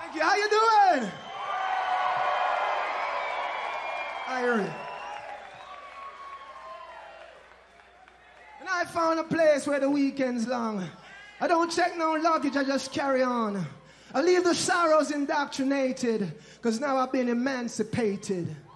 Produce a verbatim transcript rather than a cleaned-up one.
Thank you. How you doing? Irie. And I found a place where the weekend's long. I don't check no luggage, I just carry on. I leave the sorrows indoctrinated, cause now I've been emancipated.